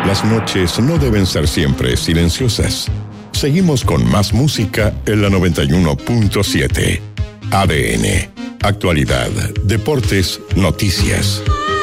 Las noches no deben ser siempre silenciosas. Seguimos con más música en la 91.7. ADN. Actualidad, deportes, noticias.